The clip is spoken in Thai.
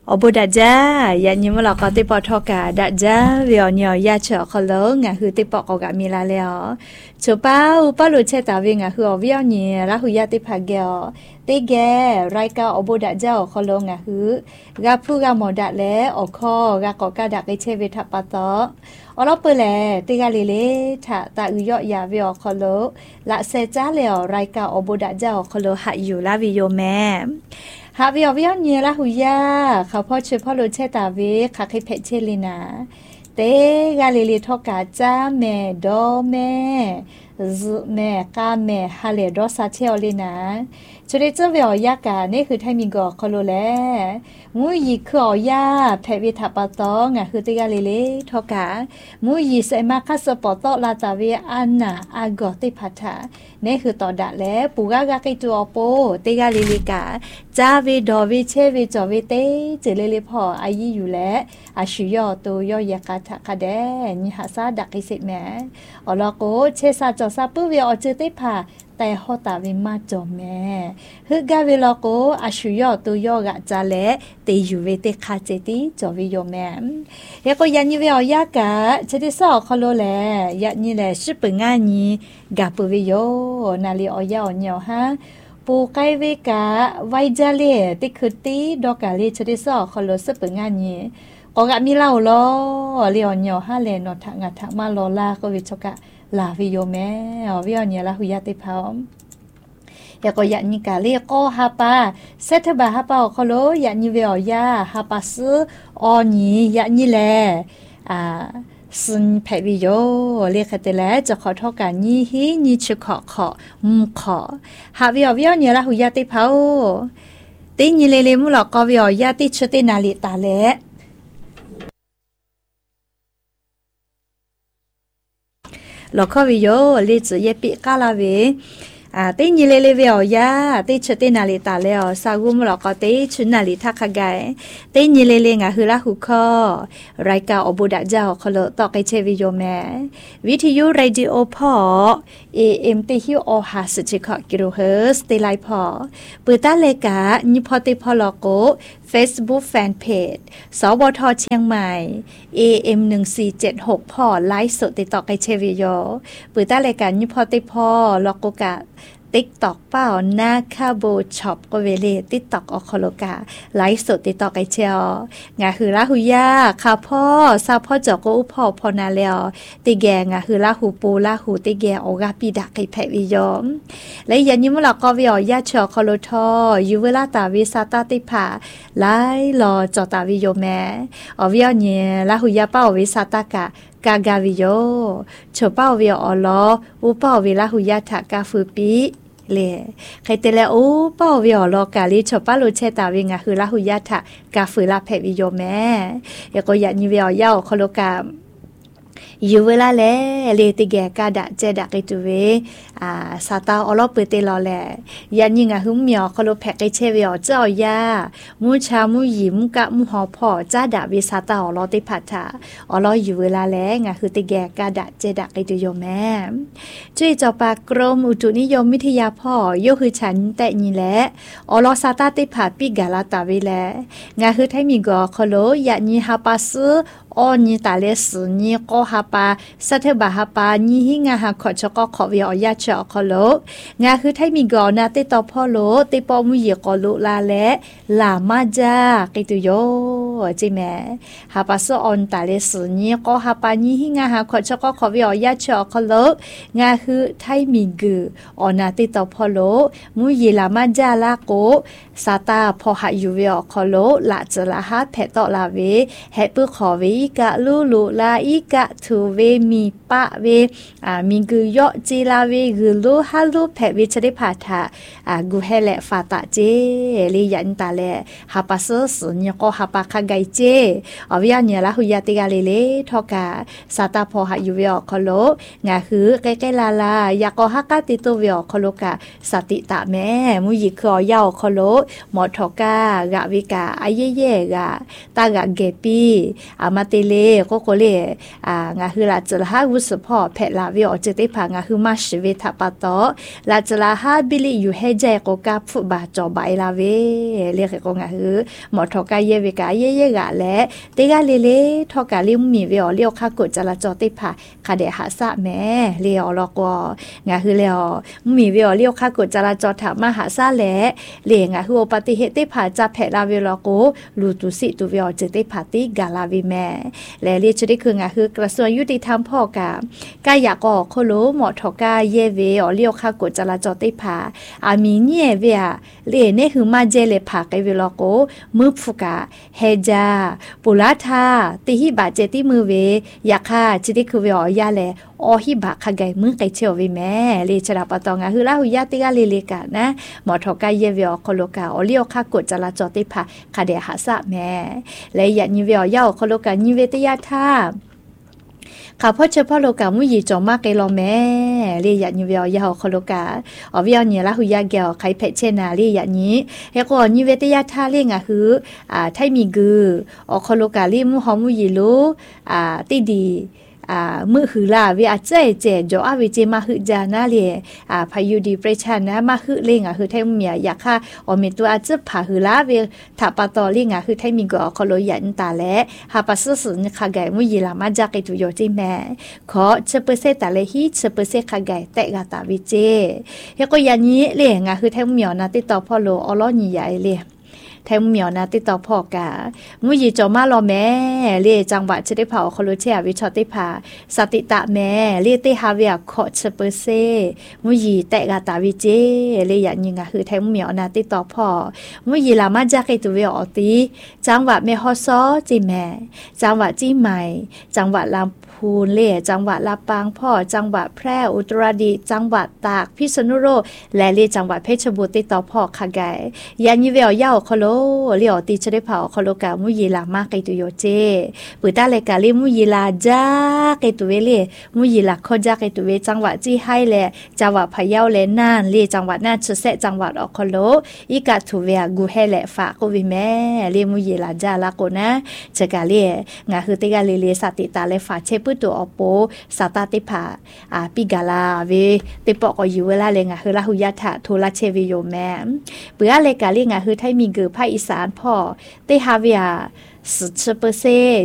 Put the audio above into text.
Obo daja ya nyimu la ka te pa thoka daja vio nyo ya cho kholo nga hu te pa ko ga mi la le cho pa u pa lo che ta vi nga hu vio ni la hu ya te pha ge te ge rai ka obo daja kholo nga hu ga phu ga mo da le o kho ga ko ka da ke che ve tha pa to o lo pe le te ga le le tha ta u yo ya vio kholo la se cha le rai ka obo daja kholo ha yu la vi yo meหาวิวเนียละหุยาเขาพ่อชื่อพ่อโลเชตาเวค่ะใครเพชเชลินาเตกาลิลิทอกาจ้าแม่ดอแม่แม่กาแม่ฮาเลดอซาเชอลินาจุดเจ้าวิวยากานี่คือไทมิงกอคอโลแลมูยีคือออยาเพวิทัปตองอ่ะคือติกาลิลิทอกามูยีเซมาคัสปอตอลาตาเวอันนาอากอติพัทานี่คือต่อดะแล้วปูกากากิตัวโปติกาลิลิกาจ้าเวดอเวเชเวจอเวเตเจเลเลพออายีอยู่แล้วอาชิยอตัวยอยากาทะคาเดนิหาซาดักอิสิแมอลอโกเชซาจอซาปุเวอจือติพาแต่ฮอตาเวมาจอแม่ฮึกาเวลอโกอาชิยอตัวยอกะจาเลเตยูเวเตคาเจติจอเวโยแม่เฮก็ยันยิเวอยากะเชติซอคอโลแลยันนี่แลชิปงานีกาปุเวโยนาลีออยาอเนียวฮะปูไกเวกาไวจาเลติคือตีดอกาเลเชติซอคอโลสปงานีก็กะมีเล่าลอเลียวเนียวฮะเลนอทะงะทะมาลอลาก็วิชกะลาวิโยแม่วิโอเนียละหุยาติพาวอยากก็อยากนิกาเรียก็ฮาปาเซตบาฮาปาคอโลอยากนิเวอยาฮาปาซึออนีอยากนิแลซึนเพวิโยเรียกแต่แล้วจะขอทอกันนี่ฮีนี่ชขอขอฮาวิโอเนียละหุยาติพาวตินิเลเลมุลก็วิโอยาติชตินาลิตาเล老靠为有例子也比嘎拉为对你来来为呀，对吃对哪里打了，啥个么老个对去哪里他看个，对你来来啊，คือละหูข้อรายการอบุดะเจ้าเขาเลยต่อไปเชวิโยแม่วิทยุเรดิโอพอ AM ที่ฮิวอหาสุจิขกิโลเฮิร์ตที่ไลพอเปิดตาเลกานิพอติพอลโก Facebook Fanpage สวทเชียงใหม่ AM 1476พอไลฟ์สดติดต่อไปเชวิโยเปิดตาเลกานิพอติพอลโกกะTikTok เป้านาคาโบช็อปก็เวเล TikTok อคโลกาไลฟ์สดติดต่อไกเชียวงาคือละหุยาค่ะพ่อซาพ่อจอกก็อุพ่อพอนาแล้วติแกงาคือละหูปูละหูติแกโอกาปีดักไกแพวิยอมและยันยิมลก็วิอยาชอคโลทออยู่เวลาตาวิซาตาติผาไลรอจอตาวิโยแม่อวิยเนี่ยละหุยาเป้าวิซาตากะกากาวิโยโชเป้าวิออลออุเป้าวิละหุยาทะกาฟืปีเลยใครเตละอุเป้าวิออลอกาลิโชป้าโลเชตาวิงะคือละหุยาทะกาฟืละเพวิโยแม่ยก็ยันยิวิอยาคโลกาอยู่เวลาเลติแกกาดะเจดะกิตุเวซาตาอลอเปเตลอแลยันยิงะหุมเหมียวคโลแพกไกเชเวอเจ้ายามูชามูยิมกะมูหอพอจ้าดะวิซาตาอลอติพัทธาอลออยู่เวลาแลงะคือติแกกาดะเจดะกิตุโยแม่จุยจอปากรมอุตุนิยมวิทยาพ่อโยคือฉันแต่นี่แหละอลอซาตาติพัดปิกาลาตาเวแลงะคือไทมิกอคโลยะนีฮาปาซออนี่ตาเลสนี่ก็ฮาปาสัตบาฮาปานี่หิงาฮาขอชก็ขอวิอยาชอคโลงาคือไทมีกอนาติตอพ่อโลติปอมุยกอลุลาและลามาจากิตุโยจิแม่ฮาปาซออนตาเลสนี่ก็ฮาปานี่หิงาฮาขอชก็ขอวิอยาชอคโลงาคือไทมีกือออนาติตอพ่อโลมุยลามาจาลาโกซาตาพอหาอยู่วิอคโลละจะละฮาเพตอลาเวเฮปุขอเวกะลูลูลาอีกะทูเวมีปะเวมีกุยอจีลาเวกุลูฮัลลูเพวิชริพาทากุเฮเลฟาตาเจลียันตาเลฮาปาเซสญก็ฮาปาคาไกเจอวิญญาณละหุยาติกาเลทอกาซาตาพอหาอยู่วิอคโลงาคือใกล้ๆลายากอฮักกะติโตวิอคโลกาสติตะแม่มุยิคอยาคโลหมอทอกากะวิกาอาเย่ๆกะตากะเกปีมาเตเลก็โคเลงาฮือลาจลาฮาวุสพอเพลาวิอเจติผางาฮือมาชเวทาปะตอลาจลาฮาบิลิอยู่เฮเจก็กาฟุบาจอบายลาเวเรียกก็งาฮือหมอทอกาเยวิกาเย่ๆกะและเตกะเลทอกาลิมมีวิอเลียวคากดจลาจอติผาคาเดหาซะแม่เลียวลอกงาฮือเลียวมีวิอเลียวคากดจลาจอถามมาหาซาแลเลงาฮือปฏิเหตุติผาจะเพลาวิลอโกลูตุสิตุวิอเจติผาติกาลาวิแม่และเรียจะได้คืองาคือกระทรวงยุติธรรมพ่อกากายากอโคโลหมอทอกาเยเวอเลียวคากดจราจรติผาอามีเนี่ยเวะเลเนหือมาเจเลผาไกเวลโกมือฟุกาเฮจาปุลาธาติหิบาเจติมือเวยาคาจิติคือเวอยาเลอหิบาคาไกมือไกเชววิแม่เลชราปตองาฮือลาหุยาติกาเลเลกานะหมอทอกาเยเวอโคโลกาอเลียวคากดจราจรติผาคาเดหาซะแม่และยะนิเวอยาโคโลกานิเวตยาธาข้าพ่อเฉพาะโลกามุยีจอมากไกลอแม่เรียยะนิเวอยาโคโลกาอวิอเนี่ยละหุยาเกลไคเพเชนาเรียยะนี้เฮก็นิเวตยาธาเรียงฮือไทมีกืออโคโลกาลิมุฮอมุยีโลติดีมือหือลาเวอาเจเจจออาวิเจมาหือจานาเลพายุดีเปรชันนะมาหือเลงหือไทยเมียอยากค่ะอเมตัวอาจจะพาหือลาเวถ้าปะตอเลงหือไทยมีก็คโลยันตาและหาปัสสนคาไกมุยีลามาจากตุโยจิแม่ขอเชเปเซตาเลฮิเชเปเซคาไกแตกาตาวิเจเฮก็ยันนี้เลงหือไทยเมียนะติดต่อพ่อโลอลอนี่ใหญ่เลยแทงเหมียวนะติดต่อพ่อกามุยีจอมาลอแม่เรียจังหวัดจะได้เผาคอโลเชียวิชอติพาสติตะแม่เรียติฮาเวียขอเชเปเซมุยีแตกาตาวิเจเรียยิงคือแทงเหมียวนะติดต่อพ่อมุยีลามาจากไอตัวเวอตีจังหวัดเมฮอซอจีแม่จังหวัดจีใหม่จังหวัดลำพูนเล่จังหวัดลำปางพ่อจังหวัดแพร่อุตรดิตถ์จังหวัดตากพิษณุโลกและเล่จังหวัดเพชรบูรณ์ติดต่อพ่อคาไกยันยิเวอยาคโลเลี้ยวตีจะได้เผาคโลกามุยีลามากไกตุโยเจปือตาเลกาลิมุยีลาจ้าไกตุเวเล่มุยีลาขจ้าไกตุเวจังหวัดจีให้แลจังหวัดพะเยาและน่านเล่จังหวัดน่านเชเซจังหวัดอคโลอีกาทุเวกูให้แลฝากกูวิแม่เล่มุยีลาจ้าละโกนะจะกาเล่งาคือติกาเลสติตาเลฝาเชปุตัวอโปสตาติผาปิกาลาเวติปอกอยู่เวลาเลงาคือลาหุยาถาโทลาเชวิโยแม่เปือเลกาลิงาคือไทยมีเกือภาคอีสานพ่อเตฮาเวีย10%เ